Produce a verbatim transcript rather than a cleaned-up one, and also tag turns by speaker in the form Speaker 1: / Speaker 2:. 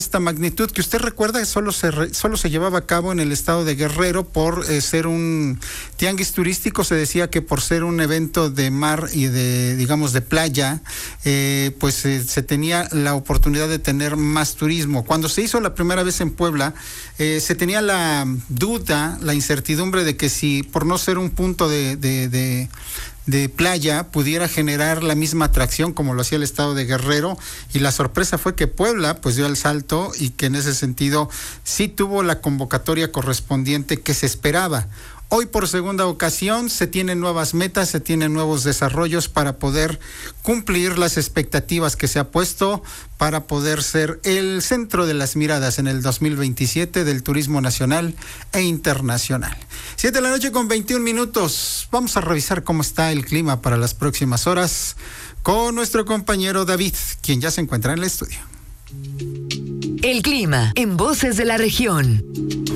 Speaker 1: esta magnitud, que usted recuerda solo se re, solo se llevaba a cabo en el estado de Guerrero por eh, ser un tianguis turístico. Se decía que por ser un evento de mar y de, digamos, de playa, eh, pues eh, se tenía la oportunidad de tener más turismo. Cuando se hizo la primera vez en Puebla, eh, se tenía la duda, la incertidumbre de que si por no ser un punto de, de, de de playa pudiera generar la misma atracción como lo hacía el estado de Guerrero, y la sorpresa fue que Puebla pues dio el salto y que en ese sentido sí tuvo la convocatoria correspondiente que se esperaba. Hoy por segunda ocasión se tienen nuevas metas, se tienen nuevos desarrollos para poder cumplir las expectativas que se ha puesto para poder ser el centro de las miradas en el dos mil veintisiete del turismo nacional e internacional. Siete de la noche con veintiún minutos. Vamos a revisar cómo está el clima para las próximas horas con nuestro compañero David, quien ya se encuentra en el estudio.
Speaker 2: El clima en Voces de la Región.